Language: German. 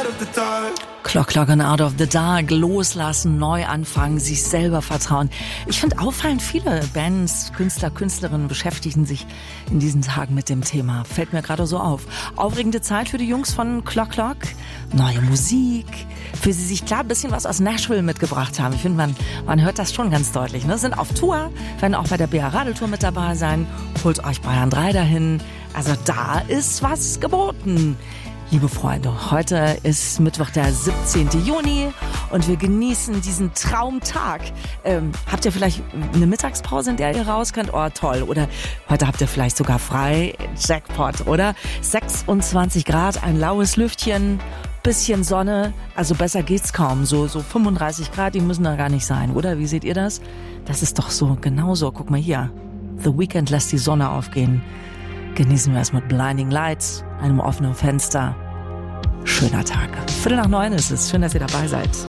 Clock and Out of the Dark, loslassen, neu anfangen, sich selber vertrauen. Ich finde auffallend, viele Bands, Künstler, Künstlerinnen beschäftigen sich in diesen Tagen mit dem Thema. Fällt mir gerade so auf. Aufregende Zeit für die Jungs von Clock, neue Musik, für sie sich klar ein bisschen was aus Nashville mitgebracht haben. Ich finde, man hört das schon ganz deutlich. Ne? Sind auf Tour, werden auch bei der BR Radeltour mit dabei sein. Holt euch Bayern 3 dahin. Also da ist was geboten. Liebe Freunde, heute ist Mittwoch, der 17. Juni und wir genießen diesen Traumtag. Habt ihr vielleicht eine Mittagspause, in der ihr raus könnt? Oh, toll. Oder heute habt ihr vielleicht sogar frei. Jackpot, oder? 26 Grad, ein laues Lüftchen, bisschen Sonne. Also besser geht's kaum. So 35 Grad, die müssen da gar nicht sein, oder? Wie seht ihr das? Das ist doch so, genauso. Guck mal hier. The Weeknd lässt die Sonne aufgehen. Genießen wir es mit Blinding Lights, einem offenen Fenster. Schöner Tag. 8:45 ist es. Schön, dass ihr dabei seid.